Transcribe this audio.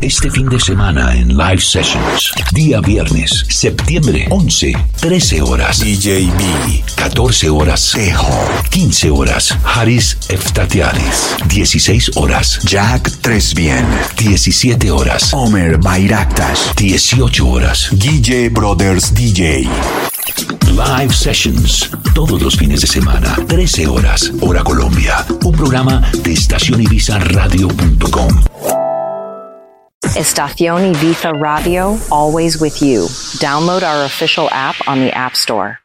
este fin de semana en Live Sessions. Día viernes, septiembre 11, 13 horas. DJ B. 14 horas. Tejo. 15 horas. Haris Eftatianis. 16 horas. Jack Tresbien. 17 horas. Omer Bayraktas. 18 horas. Guille Brothers DJ. Live Sessions, todos los fines de semana, 13 horas, hora Colombia. Un programa de estacionibizaradio.com. Estación Ibiza Radio, always with you. Download our official app on the App Store.